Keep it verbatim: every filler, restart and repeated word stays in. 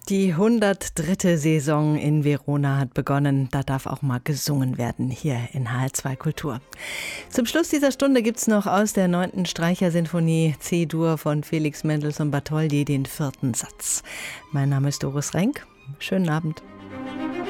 Die hundertdritte Saison in Verona hat begonnen. Da darf auch mal gesungen werden hier in H L zwei Kultur. Zum Schluss dieser Stunde gibt's noch aus der neunten Streichersinfonie C-Dur von Felix Mendelssohn Bartholdy den vierten Satz. Mein Name ist Doris Renk. Schönen Abend.